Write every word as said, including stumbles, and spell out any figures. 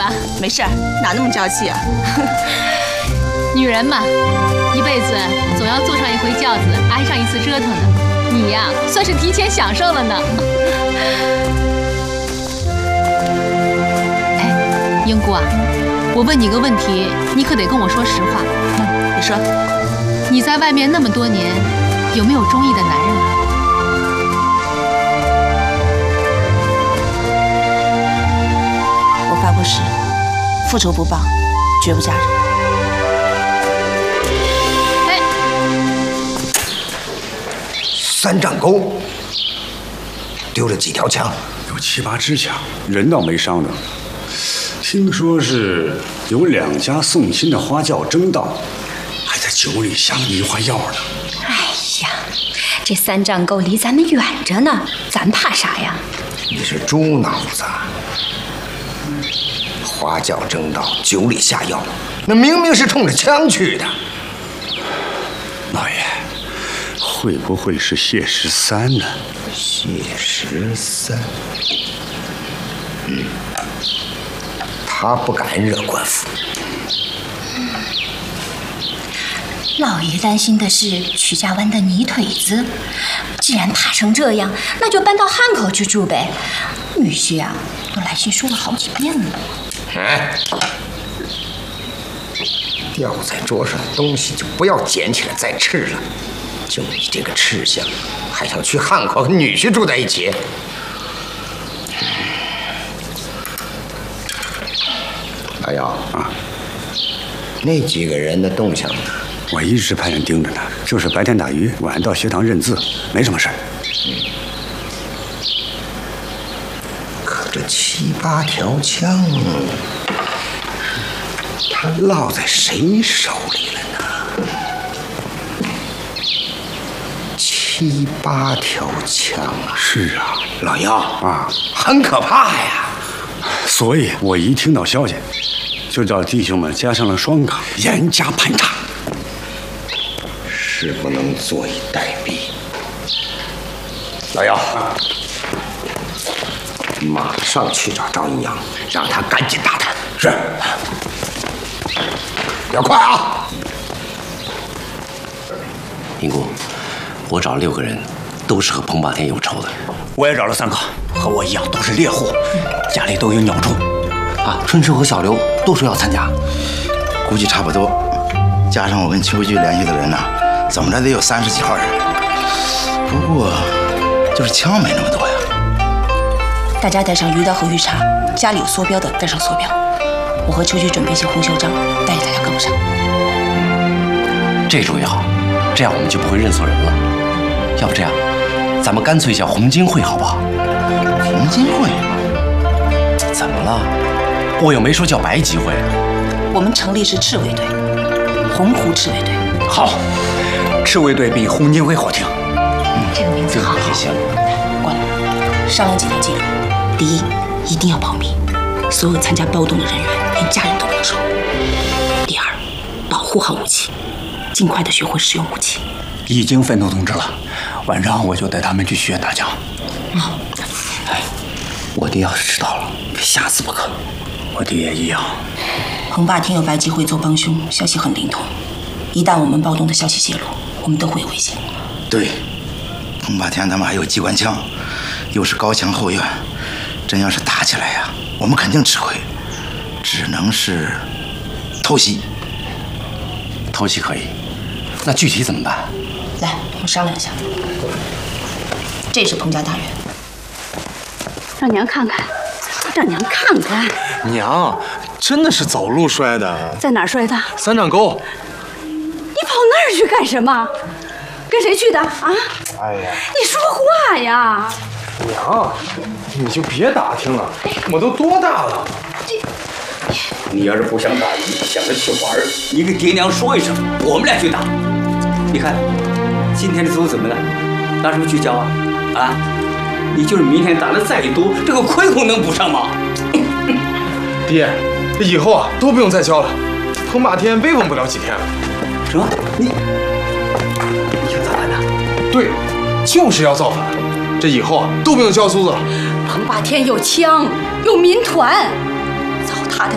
啊？ 没事，哪那么娇气啊？ 女人嘛，一辈子总要坐上一回轿子，挨上一次折腾的。你呀，算是提前享受了呢。哎，英姑啊，我问你个问题，你可得跟我说实话。 嗯，你说， 你在外面那么多年，有没有中意的男人啊？ 我发过誓，复仇不报，绝不嫁人。 三丈沟丢了几条枪？ 有七八支枪，人倒没伤着。听说是有两家送亲的花轿争道，还在酒里下迷幻药呢。 哎呀，这三丈沟离咱们远着呢，咱怕啥呀？ 你是猪脑子！花轿争道，酒里下药，那明明是冲着枪去的。 老爷。 会不会是谢十三呢？ 谢十三，嗯，他不敢惹官府。 老爷担心的是曲家湾的泥腿子，既然怕成这样，那就搬到汉口去住呗。女婿啊，都来信说了好几遍了。 哎，掉在桌上的东西就不要捡起来再吃了。 就你这个吃相，还想去汉口和女婿住在一起？老姚啊，那几个人的动向呢？ 我一直派人盯着呢，就是白天打鱼，晚上到学堂认字，没什么事儿。 嗯。可这七八条枪，他落在谁手里了呢？ 七八条枪啊！ 是啊， 老姚啊， 很可怕呀。 所以我一听到消息，就叫弟兄们加上了双岗，严加盘查。 是不能坐以待毙。老姚啊，马上去找赵阴阳，让他赶紧打探。是，要快啊！ 英姑。 我找了六个人，都是和彭霸天有仇的。 我也找了三个，和我一样都是猎户，家里都有鸟种。 啊，春生和小刘都说要参加， 估计差不多。加上我跟邱局联系的人呢，怎么着得有三十几号人。不过，就是枪没那么多呀。 大家带上鱼刀和鱼叉，家里有梭镖的带上梭镖。我和邱局准备些红袖章，带着大家跟不上。 这主意好，这样我们就不会认错人了。 要不这样，咱们干脆叫红金会好不好？ 红金会？ 怎么了？我又没说叫白吉会。 我们成立是赤卫队，洪湖赤卫队。 好，赤卫队比红金会好听。 嗯，这个名字好。 也行。 过来，商量几条纪律：第一，一定要保密，所有参加暴动的人员连家人都不能收；第二，保护好武器，尽快的学会使用武器。 已经分头通知了，晚上我就带他们去学院打枪。 嗯， 哎，我爹要是知道了，非吓死不可。 我爹也一样。 彭霸天有白吉会做帮凶，消息很灵通。一旦我们暴动的消息泄露，我们都会有危险。 对，彭霸天他们还有机关枪，又是高墙后院，真要是打起来呀，我们肯定吃亏。只能是偷袭。 偷袭可以，那具体怎么办？ 来，我们商量一下。这是彭家大院， 让娘看看，让娘看看。 娘，真的是走路摔的。 在哪儿摔的？ 三丈沟。 你跑那儿去干什么？跟谁去的啊？ 哎呀， 你说话呀！ 娘，你就别打听了，我都多大了？ 你要是不想打鱼，想着去玩，你跟爹娘说一声，我们俩去打。你看。 今天的粥怎么了？拿什么去交啊？啊！你就是明天打的再多，这个亏空能补上吗？ 爹，以后啊都不用再交了。彭霸天威风不了几天了。 什么？你你想造反呢？ 对，就是要造反。这以后啊都不用交租子了。 彭霸天有枪，有民团，